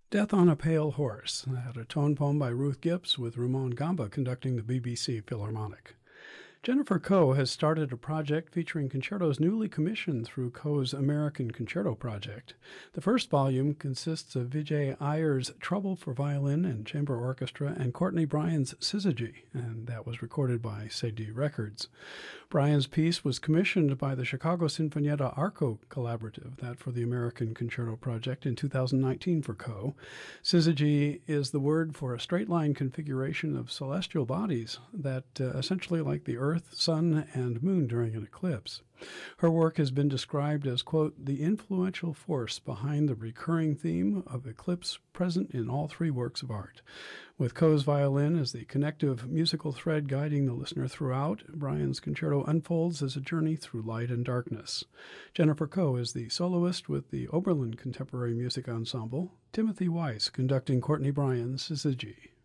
Death on a Pale Horse, a tone poem by Ruth Gibbs with Ramon Gamba conducting the BBC Philharmonic. Jennifer Coe has started a project featuring concertos newly commissioned through Coe's American Concerto Project. The first volume consists of Vijay Iyer's Trouble for Violin and Chamber Orchestra and Courtney Bryan's Syzygy, and that was recorded by CD Records. Bryan's piece was commissioned by the Chicago Sinfonietta Arco Collaborative, that for the American Concerto Project in 2019 for Coe. Syzygy is the word for a straight-line configuration of celestial bodies that essentially like the Earth, Sun, and Moon during an eclipse. Her work has been described as, quote, the influential force behind the recurring theme of eclipse present in all three works of art. With Coe's violin as the connective musical thread guiding the listener throughout, Bryan's concerto unfolds as a journey through light and darkness. Jennifer Coe is the soloist with the Oberlin Contemporary Music Ensemble, Timothy Weiss conducting Courtney Bryan's Syzygy.